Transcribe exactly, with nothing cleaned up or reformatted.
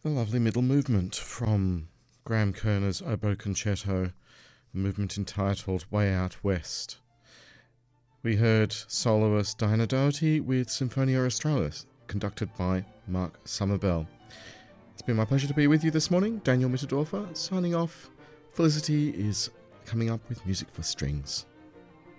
The lovely middle movement from Graham Kerner's Oboe Concerto, the movement entitled Way Out West. We heard soloist Diana Doherty with Symphonia Australis, conducted by Mark Somervell. It's been my pleasure to be with you this morning. Daniel Mitterdorfer signing off. Felicity is coming up with music for strings.